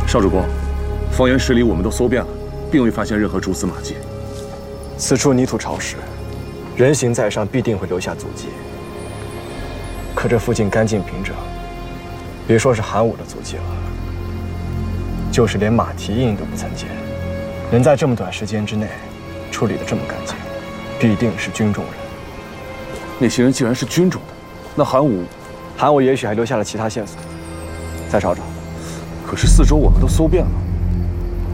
少主公，方圆10里我们都搜遍了，并未发现任何蛛丝马迹。 此处泥土潮湿，人行在上必定会留下足迹。可这附近干净平整，别说是韩武的足迹了，就是连马蹄印都不曾见。能在这么短时间之内处理得这么干净，必定是军中人。 那些人既然是军中的，那韩武也许还留下了其他线索，再找找。 可是四周我们都搜遍了。